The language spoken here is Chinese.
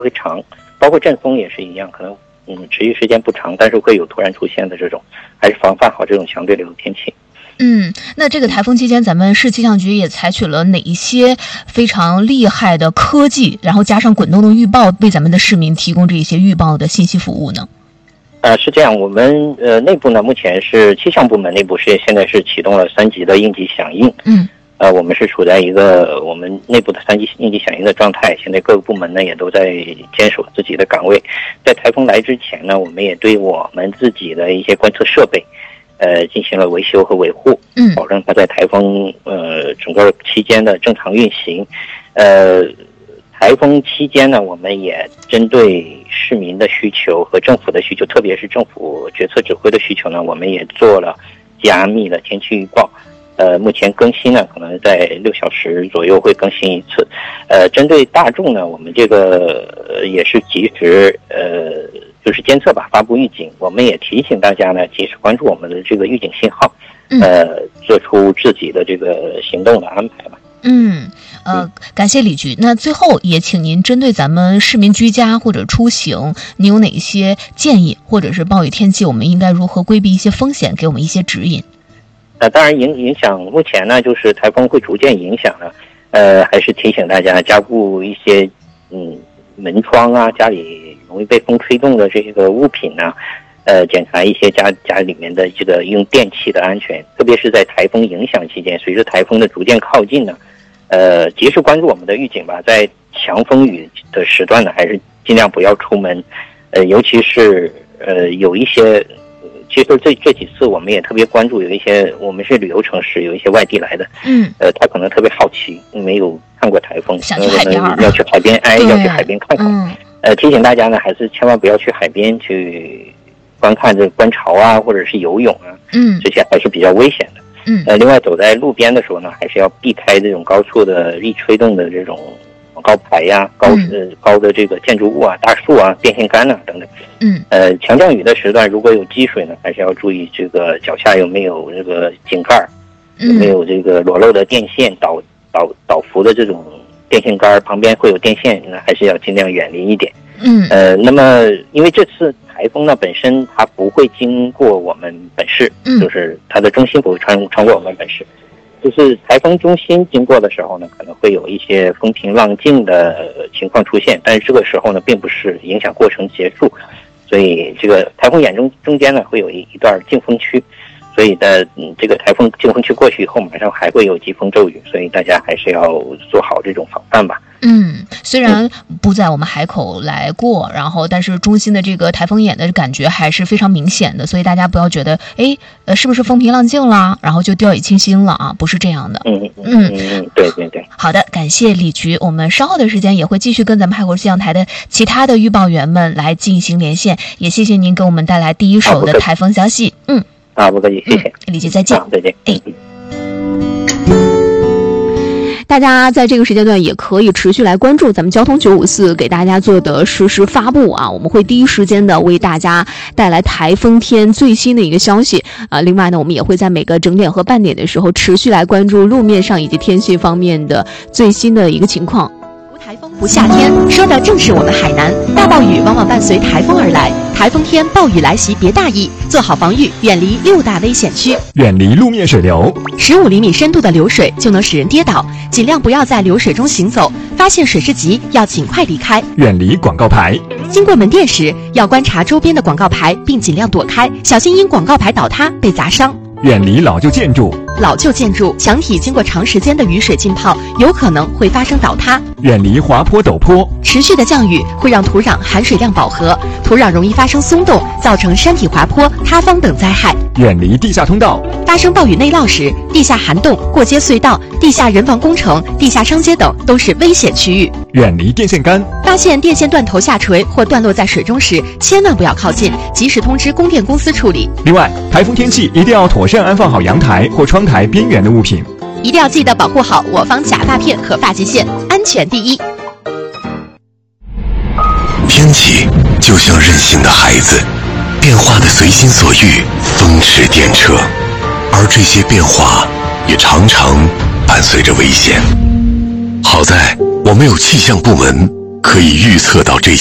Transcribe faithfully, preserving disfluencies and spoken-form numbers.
会长，包括阵风也是一样，可能嗯持续时间不长，但是会有突然出现的这种，还是防范好这种强对流的天气。 嗯，那这个台风期间，咱们市气象局也采取了哪一些非常厉害的科技，然后加上滚动的预报，为咱们的市民提供这一些预报的信息服务呢？ 呃，是这样，我们呃内部呢，目前是气象部门内部是现在是启动了三级的应急响应。 嗯。 呃，我们是处在一个我们内部的三级应急响应的状态，现在各个部门呢也都在坚守自己的岗位。在台风来之前呢，我们也对我们自己的一些观测设备，呃，进行了维修和维护， 嗯， 保证它在台风呃整个期间的正常运行。呃，台风期间呢，我们也针对市民的需求和政府的需求，特别是政府决策指挥的需求呢，我们也做了加密的天气预报。呃，目前更新呢，可能在六小时左右会更新一次。呃，针对大众呢，我们这个、呃、也是及时呃，就是监测吧，发布预警。我们也提醒大家呢，及时关注我们的这个预警信号，呃，做出自己的这个行动的安排吧。 嗯，呃，感谢李局。那最后也请您针对咱们市民居家或者出行，您有哪一些建议，或者是暴雨天气我们应该如何规避一些风险，给我们一些指引？ 呃，当然影影响目前呢，就是台风会逐渐影响呢，呃，还是提醒大家加固一些嗯门窗啊，家里容易被风吹动的这个物品呢、啊，呃，检查一些家家里面的这个用电器的安全，特别是在台风影响期间，随着台风的逐渐靠近呢，呃，及时关注我们的预警吧，在强风雨的时段呢，还是尽量不要出门，呃，尤其是呃有一些。其实这这几次我们也特别关注，有一些我们是旅游城市，有一些外地来的， 嗯， 呃，他可能特别好奇，没有看过台风， 想去海边儿， 要去海边，哎，要去海边看看。 嗯， 呃，提醒大家呢，还是千万不要去海边去观看这观潮啊，或者是游泳啊， 嗯， 这些还是比较危险的。 嗯， 呃，另外走在路边的时候呢，还是要避开这种高处的易吹动的这种高牌呀、啊、高呃高的这个建筑物啊、大树啊、电线杆啊等等。 嗯， 呃，强降雨的时段，如果有积水呢，还是要注意这个脚下有没有这个井盖，有没有这个裸露的电线、导导导浮的这种电线杆，旁边会有电线，那还是要尽量远离一点。 嗯， 呃，那么因为这次台风呢本身它不会经过我们本市， 嗯， 就是它的中心不会穿穿过我们本市。就是台风中心经过的时候呢，可能会有一些风平浪静的情况出现，但是这个时候呢，并不是影响过程结束，所以这个台风眼中中间呢会有一一段劲风区，所以的嗯，这个台风劲风区过去以后，马上还会有疾风骤雨，所以大家还是要做好这种防范吧。 嗯，虽然不在我们海口来过，然后但是中心的这个台风眼的感觉还是非常明显的，所以大家不要觉得哎，呃，是不是风平浪静啦，然后就掉以轻心了啊？不是这样的。 嗯嗯嗯，对对对。 好的，感谢李局，我们稍后的时间也会继续跟咱们海口气象台的其他的预报员们来进行连线，也谢谢您给我们带来第一手的台风消息。嗯， 啊，不客气，谢谢， 李局再见。 啊，再见。 哎。大家在这个时间段也可以持续来关注咱们交通九五四给大家做的实时发布啊，我们会第一时间的为大家带来台风天最新的一个消息啊。另外呢，我们也会在每个整点和半点的时候持续来关注路面上以及天气方面的最新的一个情况。 台风不夏天，说的正是我们海南。大暴雨往往伴随台风而来，台风天暴雨来袭别大意，做好防御，远离六大危险区， 远离路面水流。 十五厘米深度的流水就能使人跌倒，尽量不要在流水中行走，发现水势急要尽快离开。 远离广告牌。 经过门店时，要观察周边的广告牌，并尽量躲开，小心因广告牌倒塌被砸伤。 远离老旧建筑。 老旧建筑墙体经过长时间的雨水浸泡，有可能会发生倒塌。 远离滑坡陡坡。 持续的降雨会让土壤含水量饱和，土壤容易发生松动，造成山体滑坡、塌方等灾害。 远离地下通道。 发生暴雨内涝时，地下涵洞、过街隧道、地下人防工程、地下商街等都是危险区域。 远离电线杆。 发现电线断头下垂或断落在水中时，千万不要靠近，及时通知供电公司处理。 另外，台风天气一定要妥善安放好阳台或窗台边缘的物品， 一定要记得保护好我方假发片和发际线，安全第一。 天气就像任性的孩子，变化的随心所欲，风驰电掣，而这些变化也常常伴随着危险。好在我们有气象部门， 可以预测到这些